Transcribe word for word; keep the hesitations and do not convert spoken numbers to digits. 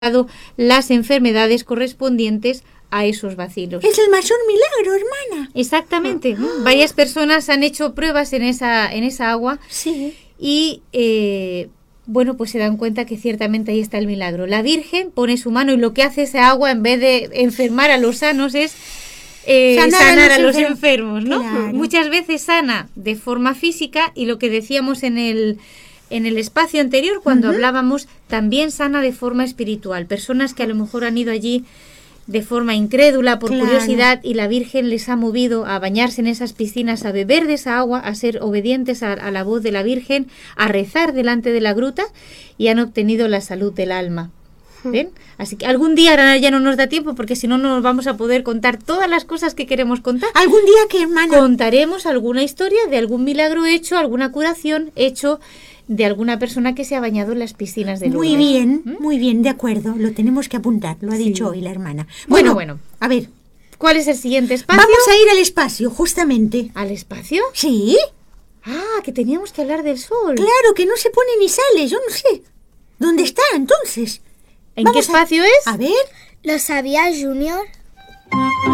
las enfermedades correspondientes a esos bacilos. Es el mayor milagro, hermana. Exactamente. Ah. Varias personas han hecho pruebas en esa, en esa agua. Sí. Y eh, bueno, pues se dan cuenta que ciertamente ahí está el milagro. La Virgen pone su mano y lo que hace esa agua, en vez de enfermar a los sanos, es eh, sanar, sanar a los, a los enfermos, ¿no? Claro. Muchas veces sana de forma física, y lo que decíamos en el en el espacio anterior, cuando uh-huh. hablábamos, también sana de forma espiritual. Personas que a lo mejor han ido allí de forma incrédula, por claro. curiosidad, y la Virgen les ha movido a bañarse en esas piscinas, a beber de esa agua, a ser obedientes a, a la voz de la Virgen, a rezar delante de la gruta, y han obtenido la salud del alma. ¿Ven? Así que algún día, ya no nos da tiempo, porque si no, no nos vamos a poder contar todas las cosas que queremos contar. ¿Algún día qué, hermana? Contaremos alguna historia de algún milagro hecho, alguna curación hecho de alguna persona que se ha bañado en las piscinas de Lourdes. Muy bien, ¿Mm? muy bien, de acuerdo. Lo tenemos que apuntar, lo ha sí. dicho hoy la hermana. Bueno, bueno, bueno. A ver. ¿Cuál es el siguiente espacio? Vamos a ir al espacio, justamente. ¿Al espacio? Sí. Ah, que teníamos que hablar del sol. Claro, que no se pone ni sale, yo no sé. ¿Dónde está, entonces? ¿En Vamos qué espacio a... es? A ver. ¿Lo sabía, Junior?